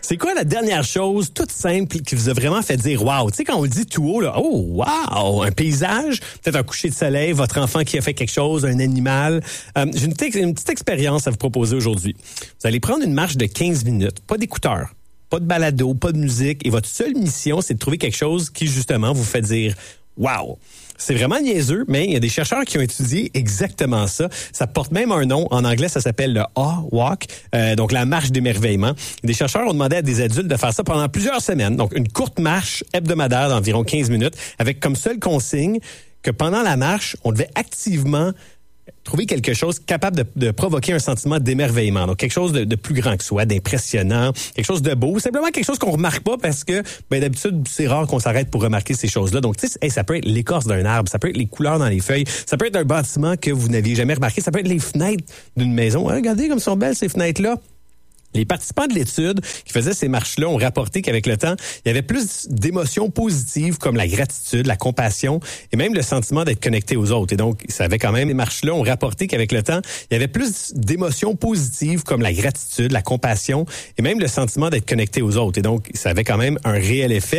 C'est quoi la dernière chose toute simple qui vous a vraiment fait dire wow? Tu sais, quand on le dit tout haut, là, oh wow, un paysage, peut-être un coucher de soleil, votre enfant qui a fait quelque chose, un animal. J'ai une petite expérience à vous proposer aujourd'hui. Vous allez prendre une marche de 15 minutes, pas d'écouteurs, pas de balado, pas de musique, et votre seule mission, c'est de trouver quelque chose qui, justement, vous fait dire wow! C'est vraiment niaiseux, mais il y a des chercheurs qui ont étudié exactement ça. Ça porte même un nom. En anglais, ça s'appelle le Awe Walk, donc la marche d'émerveillement. Des chercheurs ont demandé à des adultes de faire ça pendant plusieurs semaines. Donc, une courte marche hebdomadaire d'environ 15 minutes, avec comme seule consigne que pendant la marche, on devait activement trouver quelque chose capable de provoquer un sentiment d'émerveillement. Donc, quelque chose de plus grand que soi, d'impressionnant, quelque chose de beau, simplement quelque chose qu'on remarque pas parce que, d'habitude, c'est rare qu'on s'arrête pour remarquer ces choses-là. Donc, tu sais, ça peut être l'écorce d'un arbre, ça peut être les couleurs dans les feuilles, ça peut être un bâtiment que vous n'aviez jamais remarqué, ça peut être les fenêtres d'une maison. Regardez comme sont belles ces fenêtres-là. Les participants de l'étude qui faisaient ces marches-là ont rapporté qu'avec le temps, il y avait plus d'émotions positives comme la gratitude, la compassion et même le sentiment d'être connecté aux autres. Et donc, ça avait quand même, les marches-là ont rapporté qu'avec le temps, il y avait plus d'émotions positives comme la gratitude, la compassion et même le sentiment d'être connecté aux autres. Et donc, ça avait quand même un réel effet.